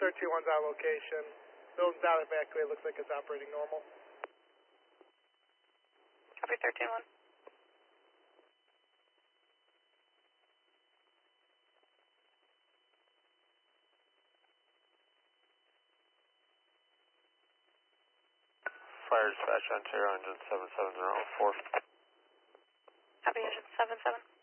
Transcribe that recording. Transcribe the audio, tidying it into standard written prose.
13-1's on location. Building's not evacuated. Looks like it's operating normal. Copy 13-1. Fire dispatch Ontario engine 7704. Copy engine 77.